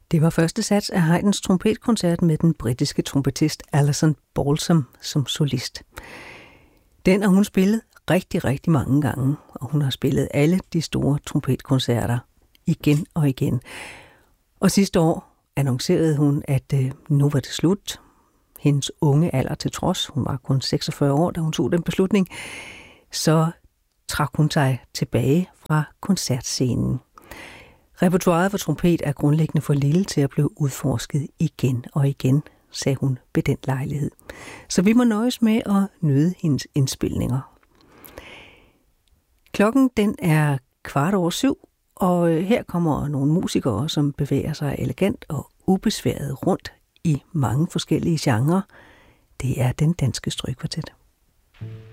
Det var første sats af Haydns trompetkoncert med den britiske trompetist Alison Balsom som solist. Den har hun spillet rigtig, rigtig mange gange, og hun har spillet alle de store trompetkoncerter igen og igen. Og sidste år annoncerede hun, at nu var det slut. Hendes unge alder til trods, hun var kun 46 år, da hun tog den beslutning, så trak hun sig tilbage fra koncertscenen. Repertoiret for trompet er grundlæggende for lille til at blive udforsket igen og igen, sagde hun ved den lejlighed. Så vi må nøjes med at nyde hendes indspilninger. Klokken den er 7:15, og her kommer nogle musikere, som bevæger sig elegant og ubesværet rundt i mange forskellige genrer. Det er den danske strygkvartet.